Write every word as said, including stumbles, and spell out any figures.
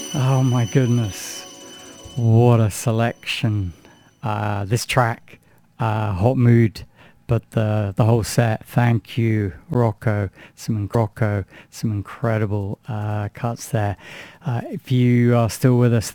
Oh my goodness, what a selection. Uh, this track, uh, Hot Mood, but the, the whole set, thank you, Rocco, some, Rocco, some incredible uh, cuts there. Uh, if you are still with us,